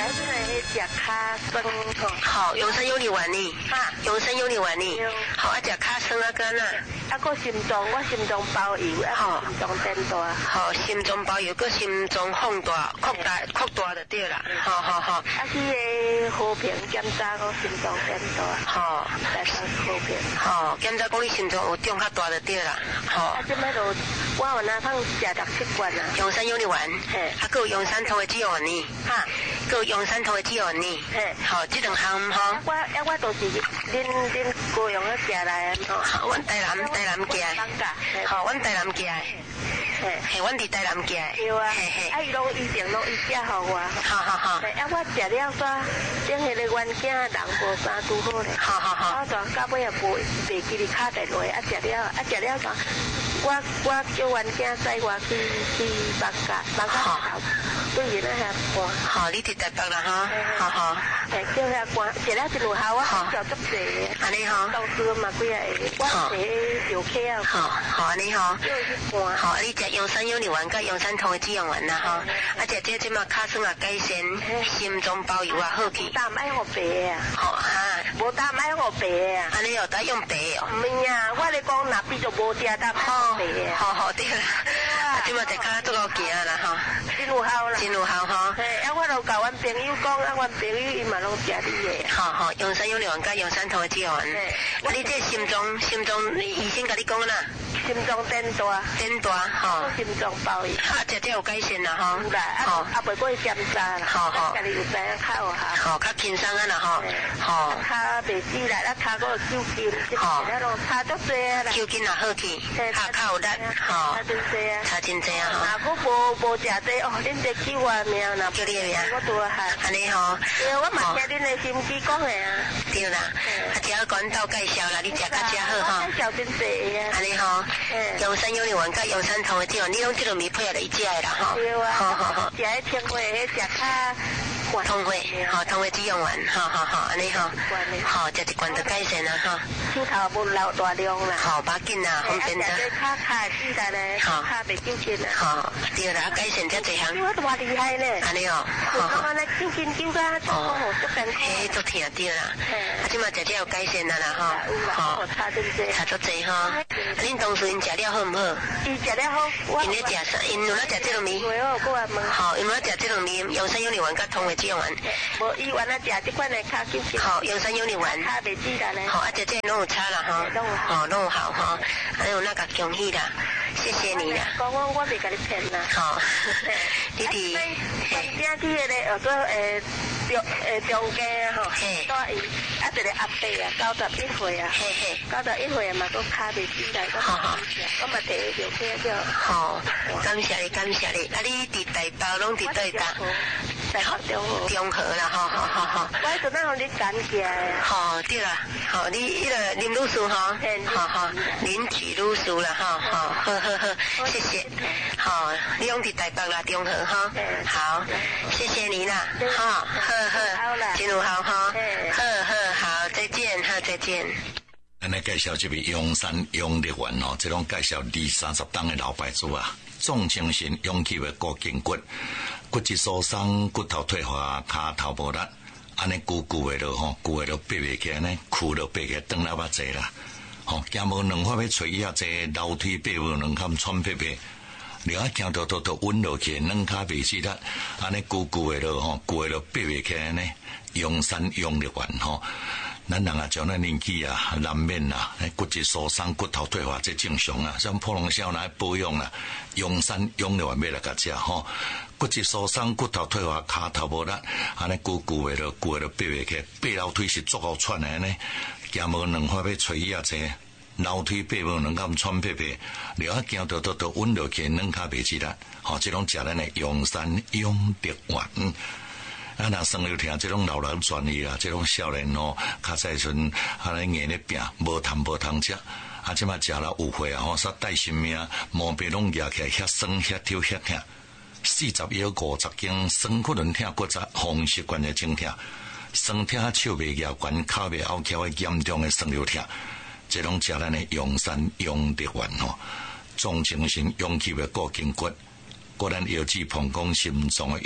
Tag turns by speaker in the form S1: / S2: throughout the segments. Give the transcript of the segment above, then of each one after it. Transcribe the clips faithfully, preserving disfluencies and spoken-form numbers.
S1: 还是来食卡酸吼。
S2: 好，永生有你玩呢。
S1: 哈，
S2: 永生有你玩呢。好，啊，食卡酸啊干啊。
S1: 啊，个心脏，我心脏包油，啊，心脏变大。
S2: 好，心脏包油，个心脏放大、扩大、扩大就对啦。好好好。
S1: 啊，去个和平检查个心脏变大。
S2: 好，
S1: 来看和平。
S2: 好，检查讲你心脏有长较大就对啦。好。
S1: 啊，即摆就我有那趟食六七罐啊。
S2: 永生有你玩。
S1: 嘿。
S2: 啊，个有永山头的脂肪呢。
S1: 哈。
S2: 个有永山头的脂肪呢。
S1: 嘿。
S2: 好，这两项吼。
S1: 我啊，我都是恁恁高阳咧食来的。
S2: 好，阮台南台南寄。好，阮台南寄。嘿，嘿，阮伫台南寄。
S1: 对啊。嘿嘿。啊，伊拢以前拢伊寄互我。
S2: 好好好。
S1: 啊，我食了煞，顶下个原囝人无啥拄好咧。
S2: 好好好。
S1: 我就到尾也无袂记哩敲电话，啊食了啊食了煞，我我叫原囝载我去去北角北角头，对面那遐搬。
S2: 好，你伫台北啦哈。好好。
S1: 诶，叫遐搬，食了真有效啊，叫足济。
S2: 安尼吼。
S1: 到时嘛几啊个，我坐游客啊。
S2: 好，好安尼吼。
S1: 叫去搬。
S2: 好，你食永山有你丸甲永山同的脂肪丸啦哈，啊食这即嘛卡酸啊改善，心脏包油啊好去。
S1: 担爱互白啊。
S2: 好哈。
S1: 无担爱互白啊。
S2: 安尼哦，得用白哦。
S1: 唔是啊，我咧讲若比就无食担爱互白啊。
S2: 好好对啦。啊，即嘛在骹足够行啦哈。
S1: 真有效啦。
S2: 真有效哈。
S1: 嘿，啊，我就甲阮朋友讲，啊，阮朋友伊嘛拢食你的。
S2: 好好，永山有你丸甲永山同的脂肪丸。啊，你这心脏心脏医生甲你讲啦。
S1: 心脏变大。
S2: 变大吼。
S1: 心脏包伊。
S2: 啊，食这有改善啦吼。
S1: 有啦，啊，啊，袂过去检查啦。
S2: 好好。
S1: 家己有知影较有效。
S2: 好，较轻松啊啦吼。好。
S1: 骹袂死啦，啊，骹个抽筋，好，那种差足济啦。
S2: 抽筋也好去，骹较有力，吼。
S1: 差真济啊。
S2: 差真济啊吼。
S1: 若我无无食这哦，恁这叫我名啦。
S2: 叫你的名。
S1: 我拄下。
S2: 安尼吼。
S1: 对，我嘛听恁的心机讲的啊。
S2: 对啦，啊，只要管道介绍啦，你食较食好吼。
S1: 介绍真济啊。
S2: 安尼吼。永山有你丸甲永山同的这种，你用这种米配合来食的啦吼。
S1: 对啊。
S2: 好好好。
S1: 食迄天花，迄食较。
S2: 通会，好，通会脂肪丸，好好好，安尼吼，好，食一罐就改善啦哈。
S1: 手头无流大量啦。
S2: 好，把紧啦，方便的。
S1: 卡卡记得咧，卡袂抽筋啦。
S2: 好，对啦，改善这一项。
S1: 我都话厉害咧。
S2: 安尼哦。
S1: 我安尼抽筋抽甲哦，足艰苦。
S2: 嘿，足疼对啦。啊，即马食这有改善啦啦哈。
S1: 好，差真济。
S2: 差足济哈。恁同事因食了好唔好？
S1: 伊食了好。
S2: 因咧食啥？因有咧食这种面。好，因有咧食这种面，永山有你丸甲通会脂肪丸。
S1: 无，伊原来食这款的卡筋。
S2: 好，永山有你丸。
S1: 卡袂记得咧。
S2: 好，啊，食这拢有差啦哈。哦，拢有好哈。还有那个恭喜啦，谢谢你啦。
S1: 讲我我袂甲你骗啦。
S2: 好，你哋。
S1: 反正去个咧，学做诶中诶中间吼，带伊啊一个阿伯啊，九十一岁啊，
S2: 嘿嘿，
S1: 九十一岁嘛，都卡袂记来，
S2: 好好，
S1: 我嘛第一条车叫。
S2: 好，感谢你，感谢你。啊，你伫台北拢伫对搭？
S1: 好，
S2: 中和啦，好好好好。
S1: 我做那互你感谢。
S2: 好，对啦，好，你迄个林律师哈，好好，林曲律师啦，哈，好，好好好，谢谢。好，你拢伫台北啦，中和哈，好，谢谢你啦，哈，好好，真有效哈，好好好，再见，好，再见。
S3: 咱来介绍这位永山永力丸哦，这种介绍二三十档的老牌子啊，重精神勇气的骨筋骨，骨质疏松、骨头退化、骹头无力，安尼久久的咯吼，久的都爬袂起来呢，躯都爬起来，转来把坐啦，吼，行无两法要吹一下坐，楼梯爬无两坎喘屁屁，另外行到到到稳落去，两骹袂起力，安尼久久的咯吼，久的都爬袂起来呢，永山永力丸吼。咱人啊，将咱年纪啊，难免啊，骨质疏松、骨头退化，这正常啊。像普通少年保养啦，永山永力丸要来甲食吼。骨质疏松、骨头退化、骹头无力，安尼久久的咯，久的爬袂起，爬楼梯是足够喘的呢。行无两块要吹椅坐，楼梯爬无两坎喘屁屁，了啊行到到到稳落去，两骹袂起力。吼，这种食咱的永山永力丸。啊，若生了听这种老人专业啊，这种少年哦，较早阵安尼硬咧拼，无痰无通食，啊，即马食了有血啊，吼，煞带性命，毛病拢压起来，遐酸遐跳遐疼，四十以后五十斤，酸可能疼骨折，风湿关节症疼，酸疼手袂夹关，脚袂拗翘的严重的酸了疼，这种食咱的永山永力丸吼，重精神勇气的骨筋骨。果然腰子膀胱心脏的用，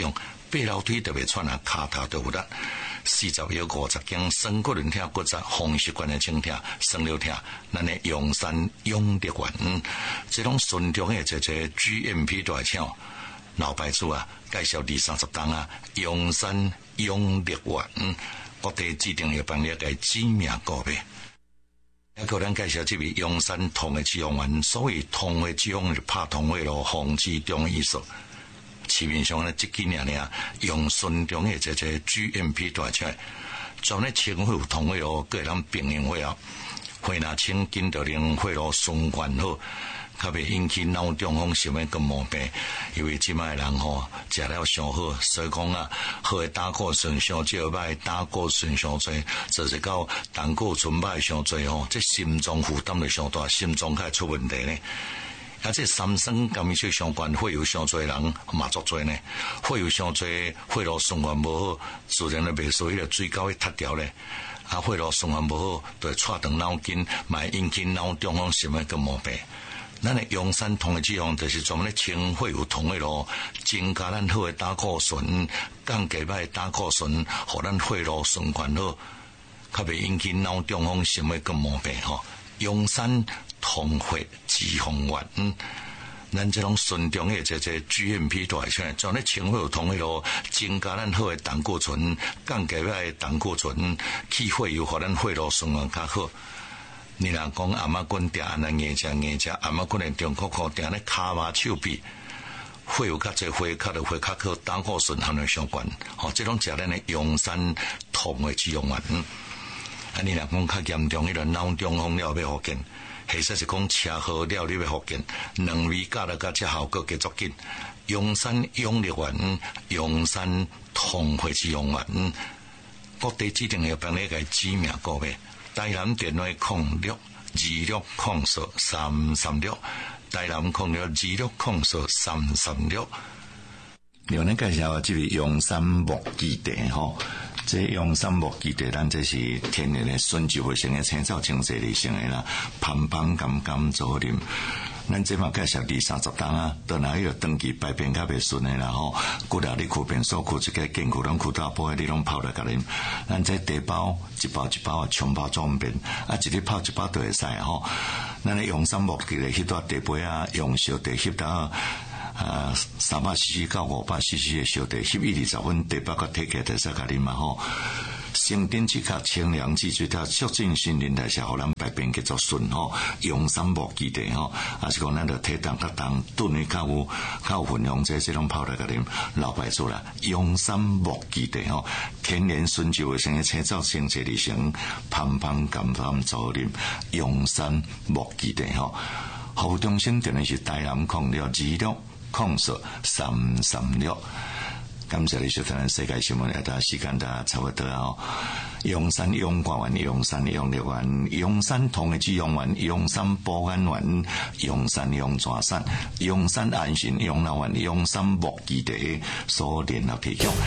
S3: 爬楼梯特别喘啊，骹头都有力。四十有五十斤，酸骨轮疼、骨折、风湿关节疼痛、酸瘤疼，咱的阳山永力丸，这种顺中的这这 G M P 大厂老牌子啊，介绍二三十档啊，阳山永力丸，各地指定要帮你个知名股票。还有咱介绍这位阳山通的止痒丸，所谓通的止痒是拍通话咯，防止中的意思。市面上呢，这几年呢，用顺中的这这 G M P 大厂，专咧清血通话咯，个人病人会啊，血若清，紧着令血路循环好，较袂引起脑中风什么个毛病。因为即卖人吼食了上好，所以讲啊，好的胆固醇上少，歹胆固醇上多，就是到胆固醇歹上多吼，这心脏负担就上大，心脏开出问题呢。啊，这三酸甘血相关，血有上多人嘛足多呢，血有上多，血路循环无好，自然就袂属于个水沟去塌掉咧。啊，血路循环无好，就会扯长脑筋，嘛会引起脑中风什么个毛病。咱的阳山通的脂肪就是专门咧清血有通的咯，增加咱好的胆固醇，降低歹胆固醇，互咱血路循环好，较袂引起脑中风什么个毛病吼。阳山通血脂肪丸，嗯，咱这种顺中的这这 G M P 大厂，专咧清血有通的咯，增加咱好的胆固醇，降低歹胆固醇，去血油，互咱血路循环较好。你若讲阿妈棍定安尼硬食硬食，阿妈棍的中国苦定咧骹麻手臂，血有较侪，血较着血较好，胆固醇含量相关。吼、哦，这种食咱的阳山通的止痒丸。嗯，啊，你若讲较严重，迄个脑中风了要复健，或者是讲车祸了你要复健，两味加了加，这效果加足紧。阳山永力丸、阳山通血止痒丸，各地指定要帮你个知名股票。台南电话零六二六零四三三六，台南零六二六零四三三六。另外介绍这个阳山木基地吼，这阳山木基地，咱这是天然的纯植物性的青草，清水理性的啦，芳芳甘甘做啉。咱这嘛介绍二三十档啊，到哪一个登记排便较袂顺的啦吼，骨头你裤便所裤一个坚固，拢裤大包你拢泡来甲啉。咱这茶包一包一包啊，冲包装便啊，一日泡一包都会使吼。咱咧阳山木基的迄段茶杯啊，用烧茶翕到啊三百 C C 到五百 C C 的烧茶翕一二十分，茶包甲摕起来就使甲啉嘛吼。生丁即刻清凉之水条，促进心灵代谢，互咱排便继续顺吼。阳山木基地吼，啊是讲咱着体重较重，炖的较有较有分量，这这种泡来甲啉老牌子啦。阳山木基地吼，天然纯植物性的青草清洁理性，芳芳甘甘做啉。阳山木基地吼，服务中心电话是台南零六二六零四三三六。感谢你收听《世界新闻》，大家时间大差不多哦。阳山阳光丸、阳山阳力丸、阳山通的止痒丸、阳山保安丸、阳山阳泉散、阳山安心养老丸、阳山木基地所联合提供。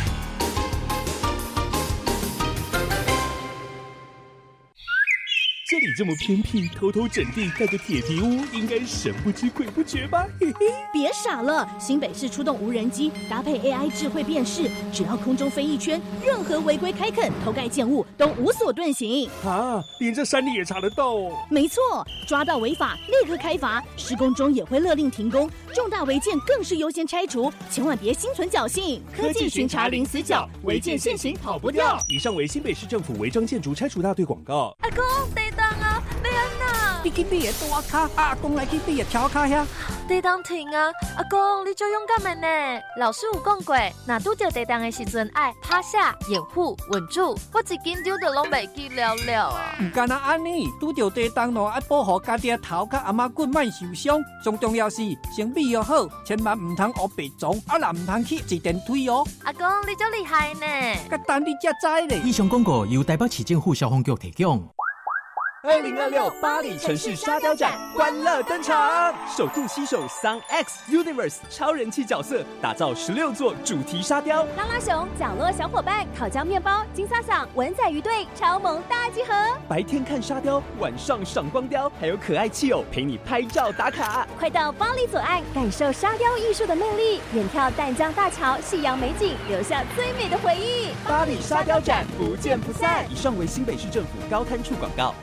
S4: 这里这么偏僻，偷偷整地盖个铁皮屋，应该神不知鬼不觉吧？嘿嘿，
S5: 别傻了，新北市出动无人机，搭配 A I 智慧辨识，只要空中飞一圈，任何违规开垦、偷盖建物都无所遁形。
S4: 啊，连这山里也查得到哦？
S5: 没错，抓到违法立刻开罚，施工中也会勒令停工，重大违建更是优先拆除，千万别心存侥幸。
S4: 科技巡查零死角，违建现行跑不掉。以上为新北市政府违章建筑拆除大队广告。
S6: 阿公，地当啊，要安那？
S7: 你去你的大卡，阿公来去你的条卡遐。
S6: 地当停啊！阿公，你做勇敢的呢。老师有讲过，若拄着地当的时阵，爱趴下、掩护、稳住。我一紧张就拢袂记了了啊！
S7: 唔干那安尼，拄着地当咯，爱保护家己的头甲阿妈骨莫受伤。上重要是先备要好，千万唔通学白撞，啊若唔通去坐电梯哦。
S6: 阿公，你足厉害呢！
S7: 甲等你才知咧。
S8: 以上广告由台北市政府消防局提供。
S4: 二零二六巴黎城市沙雕展欢乐登场，首度携手 Sun X Universe 超人气角色，打造十六座主题沙雕。
S8: 拉拉熊、角落小伙伴、烤焦面包、金萨桑、文仔鱼队超萌大集合。
S4: 白天看沙雕，晚上赏光雕，还有可爱气偶陪你拍照打卡。
S8: 快到巴黎左岸感受沙雕艺术的魅力，远眺淡江大桥、夕阳美景，留下最美的回忆。
S4: 巴黎沙雕展不见不散。以上为新北市政府高滩处广告。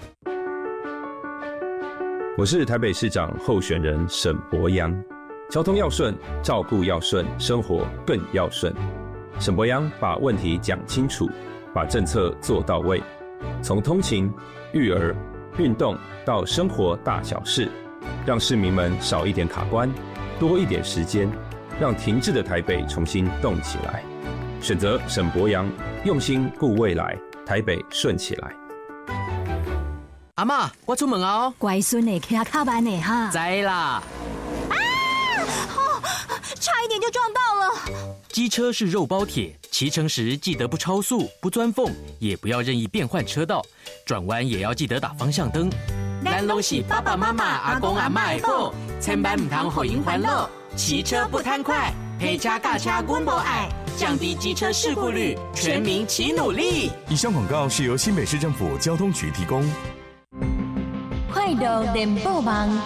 S9: 我是台北市长候选人沈伯洋。交通要顺，照顾要顺，生活更要顺。沈伯洋把问题讲清楚，把政策做到位，从通勤、育儿、运动到生活大小事，让市民们少一点卡关，多一点时间，让停滞的台北重新动起来。选择沈伯洋，用心顾未来，台北顺起来。
S10: 阿嬷，我出门哦。
S11: 乖孙呢，骑较慢呢哈。
S10: 知啦。
S11: 啊！哦，差一点就撞到了。
S10: 机车是肉包铁，骑乘时记得不超速、不钻缝，也不要任意变换车道，转弯也要记得打方向灯。咱拢是爸爸妈妈、阿公阿嬷的宝，千万唔通互因烦恼。骑车不贪快，陪车驾车阮无爱，降低机车事故率，全民齐努力。
S12: 以上广告是由新北市政府交通局提供。
S11: 快乐联播网，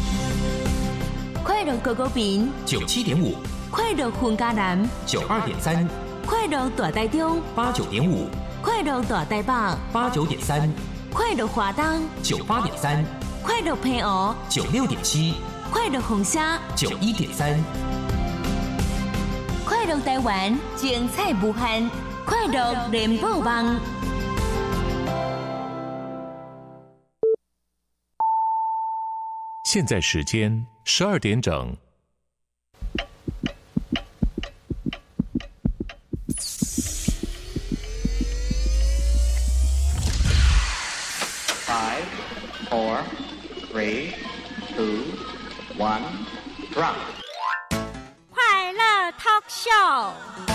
S11: 快乐狗狗饼
S10: 九七点五，
S11: 快乐混家南
S10: 九二点三，
S11: 快乐大台中
S10: 八九点五，
S11: 快乐大台北
S10: 八九点三，
S11: 快乐华东
S10: 九八点三，
S11: 快乐平湖
S10: 九六点七，
S11: 快乐红虾
S10: 九一点三，
S11: 快乐台湾精彩无限，快乐联播网。
S13: 现在时间十二点整。
S14: Five, four, three, two, one, drop.
S8: 快乐 talk show。